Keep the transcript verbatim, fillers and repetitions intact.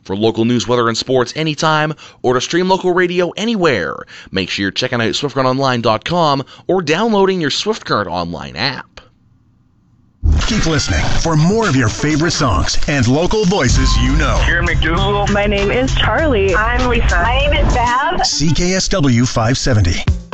For local news, weather, and sports anytime, or to stream local radio anywhere, make sure you're checking out swift current online dot com or downloading your SwiftCurrent Online app. Keep listening for more of your favorite songs and local voices you know. Karen McDougal. My name is Charlie. I'm Lisa. My name is Bev. C K S W five seventy.